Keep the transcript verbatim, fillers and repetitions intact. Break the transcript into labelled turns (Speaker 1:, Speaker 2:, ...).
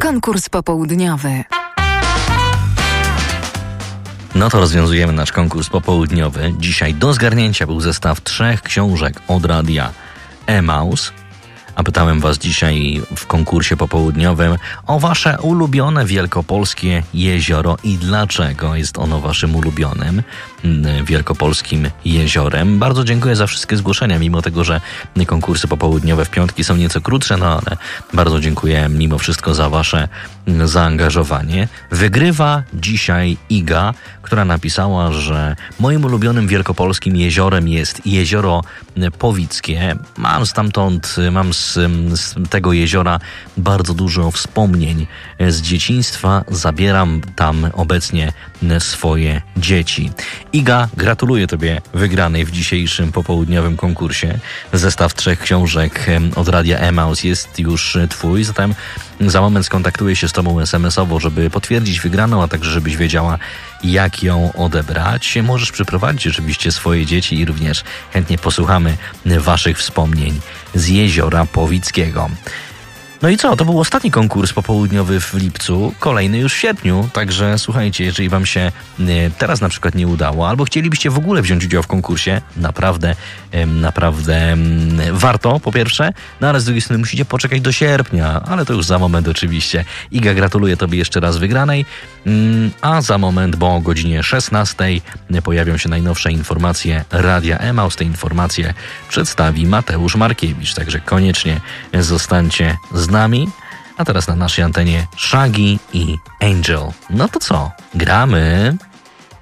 Speaker 1: Konkurs popołudniowy.
Speaker 2: No to rozwiązujemy nasz konkurs popołudniowy. Dzisiaj do zgarnięcia był zestaw trzech książek od radia Emaus. A pytałem was dzisiaj w konkursie popołudniowym o wasze ulubione wielkopolskie jezioro i dlaczego jest ono waszym ulubionym wielkopolskim jeziorem. Bardzo dziękuję za wszystkie zgłoszenia, mimo tego, że konkursy popołudniowe w piątki są nieco krótsze, no ale bardzo dziękuję mimo wszystko za wasze zaangażowanie. Wygrywa dzisiaj Iga, która napisała, że moim ulubionym wielkopolskim jeziorem jest jezioro Powickie. Mam stamtąd, mam z, z tego jeziora bardzo dużo wspomnień z dzieciństwa. Zabieram tam obecnie swoje dzieci. Iga, gratuluję tobie wygranej w dzisiejszym popołudniowym konkursie. Zestaw trzech książek od radia Emaus jest już twój, zatem za moment skontaktuję się z tobą es em es owo, żeby potwierdzić wygraną, a także żebyś wiedziała, jak ją odebrać. Możesz przyprowadzić oczywiście swoje dzieci i również chętnie posłuchamy waszych wspomnień z jeziora Powickiego. No i co? To był ostatni konkurs popołudniowy w lipcu, kolejny już w sierpniu, także słuchajcie, jeżeli wam się teraz na przykład nie udało, albo chcielibyście w ogóle wziąć udział w konkursie, naprawdę, naprawdę warto, po pierwsze, no ale z drugiej strony musicie poczekać do sierpnia, ale to już za moment oczywiście. Iga, gratuluję tobie jeszcze raz wygranej, a za moment, bo o godzinie szesnastej pojawią się najnowsze informacje Radia Emaus. Te informacje przedstawi Mateusz Markiewicz, także koniecznie zostańcie z nami. A teraz na naszej antenie Shaggy i Angel. No to co? Gramy!